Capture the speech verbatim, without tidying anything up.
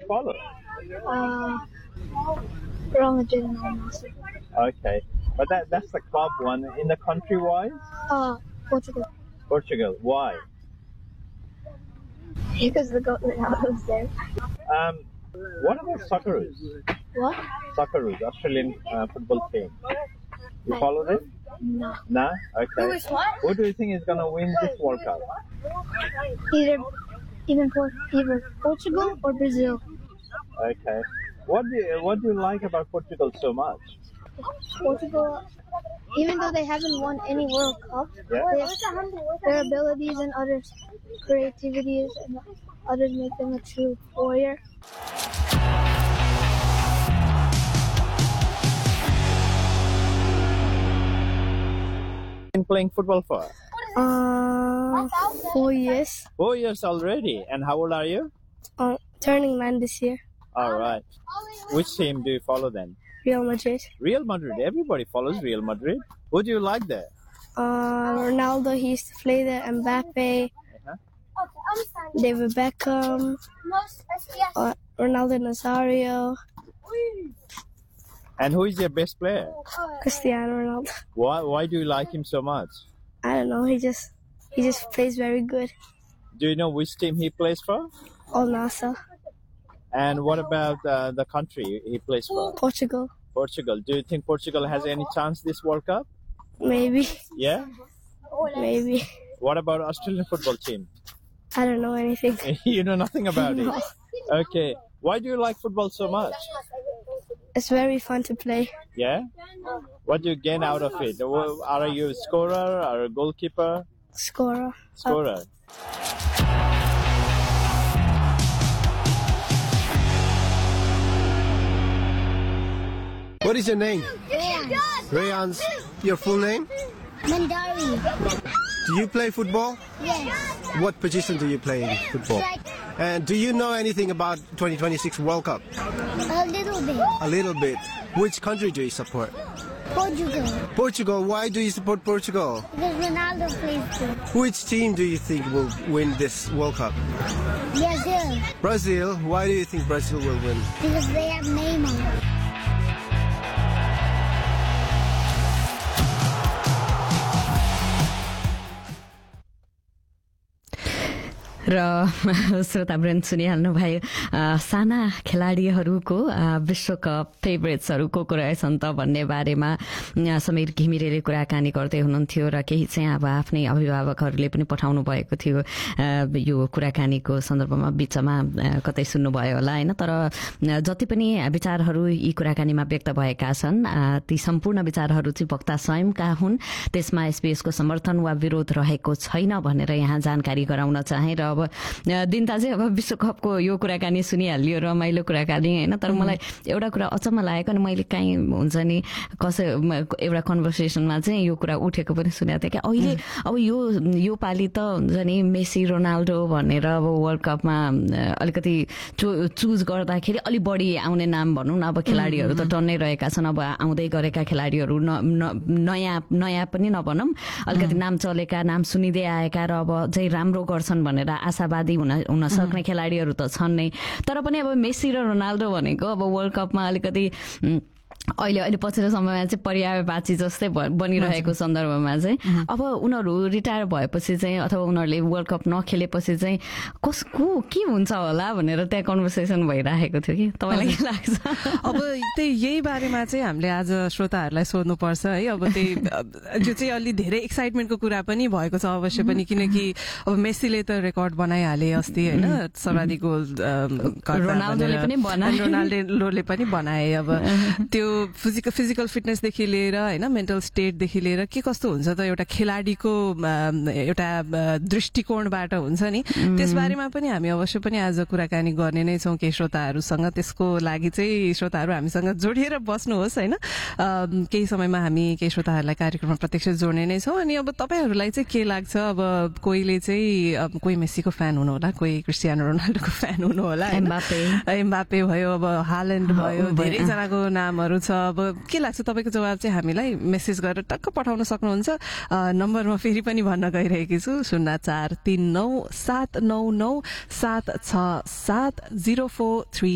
follow? Uh, Real Madrid and Al Nassr. Okay, but that that's the club one. In the country-wise? Uh, Portugal. Portugal. Why? Because the goat Ronaldo's there. Um, what about Socceroos? What? Socceroos, Australian uh, football team. You Like- follow them? No. Nah? Okay. Who is what? Who do you think is going to win this World Cup? Either, even Por- either Portugal or Brazil. Okay. What do you, what do you like about Portugal so much? Portugal, even though they haven't won any World Cup, Yeah. they have, their abilities and others' creativities and others make them a true warrior. Been playing football for Uh, four years. four years already. And how old are you? Uh, turning nine this year. All right. Which team do you follow then? Real Madrid. Real Madrid. Everybody follows Real Madrid. Who do you like there? Uh, Ronaldo, he used to play there. Mbappe, Uh-huh. David Beckham, uh, Ronaldo Nazario, And who is your best player? Cristiano Ronaldo. Why why do you like him so much? I don't know. He just he just plays very good. Do you know which team he plays for? Al Nassr, And what about uh, the country he plays for? Portugal, Portugal. Do you think Portugal has any chance this World Cup? maybe, Yeah? maybe. What about Australian football team? I don't know anything. You know nothing about it. No. Okay. Why do you like football so much? It's very fun to play. Yeah? What do you gain out of it? Are you a scorer or a goalkeeper? Scorer. Scorer. What is your name? Rayan's your full name? Mandari. Do you play football? Yes. What position do you play in football? And do you know anything about twenty twenty-six World Cup? A little bit. A little bit. Which country do you support? Portugal. Portugal. Why do you support Portugal? Because Ronaldo plays there. Which team do you think will win this World Cup? Brazil. Brazil. Why do you think Brazil will win? Because they have Neymar. र श्रोतावृन्द सुनिहाल्नु भयो साना खेलाडीहरूको विश्वकप फेभरेट्सहरू को को रहेछन् त भन्ने बारेमा समीर घिमिरेले कुराकानी गर्दै हुनुहुन्थ्यो र केही चाहिँ अब आफ्नै अभिभावकहरूले पनि पठाउनु भएको थियो यो कुराकानीको सन्दर्भमा बीचमा कतै सुन्नुभयो होला हैन तर जति पनि विचारहरू यी कुराकानीमा व्यक्त भएका छन् ती सम्पूर्ण विचारहरू चाहिँ वक्ता स्वयंका हुन् त्यसमा एसपीएसको समर्थन वा विरोध रहेको छैन भनेर यहाँ जानकारी गराउन चाहे र अब दिनता चाहिँ अब विश्वकपको यो कुराकानी सुनिहालियो रमाइलो कुराकानी हैन तर मलाई एउटा कुरा अचम्म लागेको अनि मैले काहीँ हुन्छ नि कसै एउटा कन्भर्सेसनमा चाहिँ यो कुरा उठेको पनि सुनेको थिएँ कि अहिले अब यो यो पालि त हुन्छ नि मेसी रोनाल्डो भनेर अब वर्ल्ड कपमा अलिकति चुज गर्दाखेरि अलि बढी आउने नाम भनौँ न अब खेलाडीहरू त टन्नै रहेका छन् अब आउँदै गरेका खेलाडीहरू नयाँ नयाँ पनि नभनौँ अलिकति नाम चलेका नाम सुनिँदै आएका र अब चाहिँ राम्रो गर्छन् भनेर आशावादी हुन हुन सक्ने खेलाडीहरू त छन् नै तर पनि अब मेसी र रोनाल्डो भनेको अब वर्ल्ड कपमा अलिकति अहिले अहिले पछिल्लो समयमा चाहिँ पर्यायवाची जस्तै बनिरहेको सन्दर्भमा चाहिँ अब उनीहरू रिटायर भएपछि चाहिँ अथवा उनीहरूले वर्ल्ड कप नखेलेपछि चाहिँ कसको के हुन्छ होला भनेर त्यहाँ कन्भर्सेसन भइरहेको थियो कि तपाईँलाई के लाग्छ अब त्यही यही बारेमा चाहिँ हामीले आज श्रोताहरूलाई सोध्नुपर्छ है अब त्यही त्यो चाहिँ अलि धेरै एक्साइटमेन्टको कुरा पनि भएको छ अवश्य पनि किनकि अब मेसीले त रेकर्ड बनाइहाले अस्ति होइन सर्वाधिक गोल रोनाल्डोले पनि बनाए रोनाल्डोले पनि बनाए अब त्यो फिजिकल फिजिकल फिटनेसदेखि लिएर होइन मेन्टल स्टेटदेखि लिएर के कस्तो हुन्छ त एउटा खेलाडीको एउटा दृष्टिकोणबाट हुन्छ नि त्यसबारेमा पनि हामी अवश्य पनि आज कुराकानी गर्ने नै छौँ केही श्रोताहरूसँग त्यसको लागि चाहिँ श्रोताहरू हामीसँग जोडिएर बस्नुहोस् होइन केही समयमा हामी केही श्रोताहरूलाई कार्यक्रममा प्रत्यक्ष जोड्ने नै छौँ अनि अब तपाईँहरूलाई चाहिँ के लाग्छ अब कोहीले चाहिँ अब कोही मेसीको फ्यान हुनुहोला कोही क्रिस्टियानो रोनाल्डोको फ्यान हुनुहोला एम्बापे भयो अब हाल्यान्ड भयो धेरैजनाको नामहरू छ अब के लाग्छ तपाईँको जवाब चाहिँ हामीलाई मेसेज गरेर टक्क पठाउन सक्नुहुन्छ नम्बरमा फेरि पनि भन्न गइरहेकी छु शून्य चार तीन नौ सात नौ नौ सात छ सात जिरो फोर थ्री